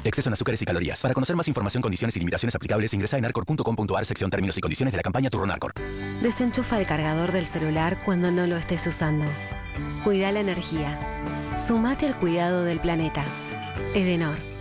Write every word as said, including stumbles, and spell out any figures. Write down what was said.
Exceso en azúcares y calorías. Para conocer más información, condiciones y limitaciones aplicables, ingresa en arcor punto com punto ar, sección términos y condiciones de la campaña Turronarcor. Desenchufa el cargador del celular cuando no lo estés usando. Cuida la energía. Sumate al cuidado del planeta. Edenor.